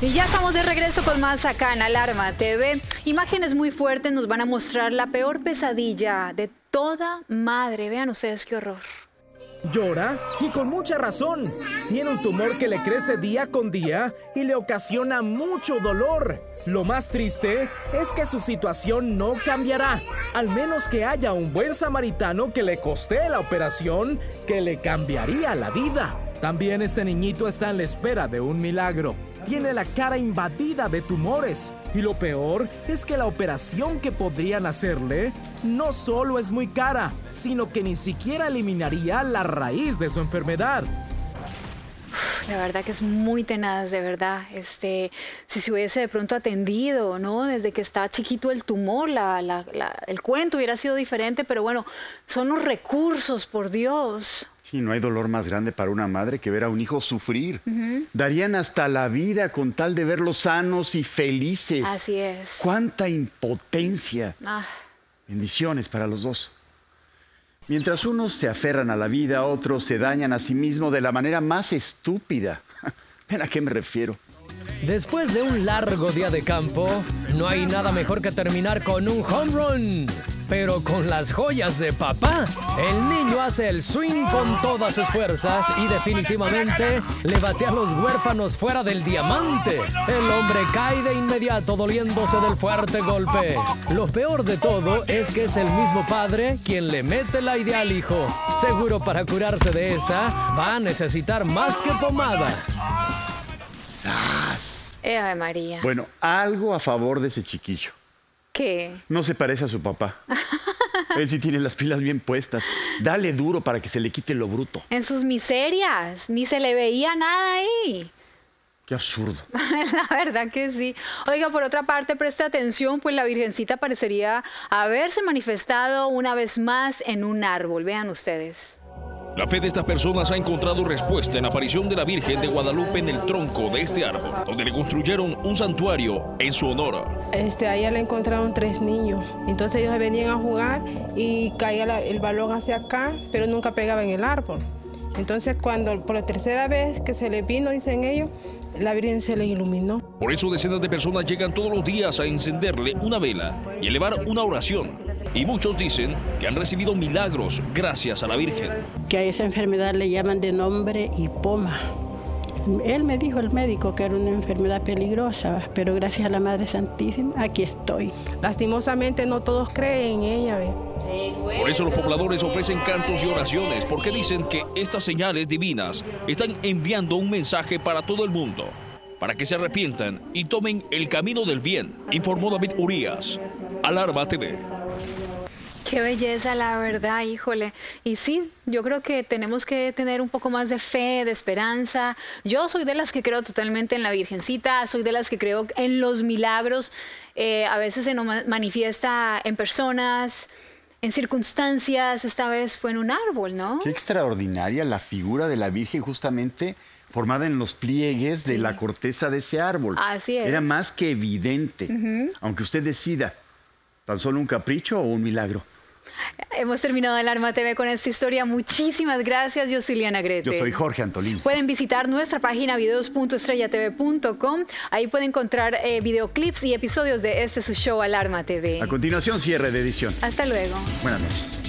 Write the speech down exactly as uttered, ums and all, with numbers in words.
Y ya estamos de regreso con más acá en Alarma T V. Imágenes muy fuertes nos van a mostrar la peor pesadilla de toda madre. Vean ustedes qué horror. Llora y con mucha razón. Tiene un tumor que le crece día con día y le ocasiona mucho dolor. Lo más triste es que su situación no cambiará, al menos que haya un buen samaritano que le costee la operación que le cambiaría la vida. También este niñito está en la espera de un milagro. Tiene la cara invadida de tumores y lo peor es que la operación que podrían hacerle no solo es muy cara, sino que ni siquiera eliminaría la raíz de su enfermedad. La verdad que es muy tenaz, de verdad. Este, si se hubiese de pronto atendido, ¿no? Desde que está chiquito el tumor, la, la, la, el cuento hubiera sido diferente, pero bueno, son los recursos, por Dios. Sí, no hay dolor más grande para una madre que ver a un hijo sufrir. Uh-huh. Darían hasta la vida con tal de verlos sanos y felices. Así es. ¡Cuánta impotencia! Ah. Bendiciones para los dos. Mientras unos se aferran a la vida, otros se dañan a sí mismos de la manera más estúpida. ¿Ven a qué me refiero? Después de un largo día de campo, no hay nada mejor que terminar con un home run. Pero con las joyas de papá, el niño hace el swing con todas sus fuerzas y definitivamente le batea a los huérfanos fuera del diamante. El hombre cae de inmediato doliéndose del fuerte golpe. Lo peor de todo es que es el mismo padre quien le mete la idea al hijo. Seguro para curarse de esta va a necesitar más que pomada. ¡Sas! Ave María. Bueno, algo a favor de ese chiquillo. ¿Qué? No se parece a su papá. Él sí tiene las pilas bien puestas. Dale duro para que se le quite lo bruto. En sus miserias, ni se le veía nada ahí. Qué absurdo. La verdad que sí. Oiga, por otra parte, preste atención, pues la Virgencita parecería haberse manifestado una vez más en un árbol. Vean ustedes. La fe de estas personas ha encontrado respuesta en la aparición de la Virgen de Guadalupe en el tronco de este árbol, donde le construyeron un santuario en su honor. Este, a ella le encontraron tres niños, entonces ellos venían a jugar y caía la, el balón hacia acá, pero nunca pegaba en el árbol. Entonces cuando por la tercera vez que se le vino, dicen ellos, la Virgen se le iluminó. Por eso decenas de personas llegan todos los días a encenderle una vela y elevar una oración. Y muchos dicen que han recibido milagros gracias a la Virgen. Que a esa enfermedad le llaman de nombre hipoma. Él me dijo, el médico, que era una enfermedad peligrosa, pero gracias a la Madre Santísima, aquí estoy. Lastimosamente no todos creen en ella, ¿ves? Por eso los pobladores ofrecen cantos y oraciones, porque dicen que estas señales divinas están enviando un mensaje para todo el mundo, para que se arrepientan y tomen el camino del bien, informó David Urias. Alarma T V. Qué belleza, la verdad, híjole. Y sí, yo creo que tenemos que tener un poco más de fe, de esperanza. Yo soy de las que creo totalmente en la Virgencita, soy de las que creo en los milagros. Eh, a veces se nos manifiesta en personas, en circunstancias. Esta vez fue en un árbol, ¿no? Qué extraordinaria la figura de la Virgen, justamente formada en los pliegues de sí. la corteza de ese árbol. Así es. Era más que evidente, uh-huh. aunque usted decida, ¿tan solo un capricho o un milagro? Hemos terminado Alarma T V con esta historia. Muchísimas gracias. Yo soy Liana Grete. Yo soy Jorge Antolín. Pueden visitar nuestra página videos punto estrella t v punto com. Ahí pueden encontrar eh, videoclips y episodios de este su show Alarma T V. A continuación, cierre de edición. Hasta luego. Buenas noches.